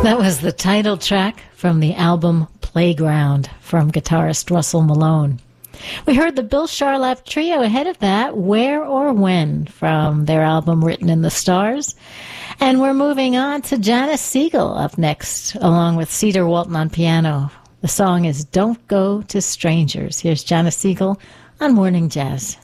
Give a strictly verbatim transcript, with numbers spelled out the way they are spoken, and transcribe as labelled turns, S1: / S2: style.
S1: That was the title track from the album Playground from guitarist Russell Malone. We heard the Bill Charlap Trio ahead of that, Where or When, from their album Written in the Stars. And we're moving on to Janis Siegel up next, along with Cedar Walton on piano. The song is Don't Go to Strangers. Here's Janis Siegel on Morning Jazz.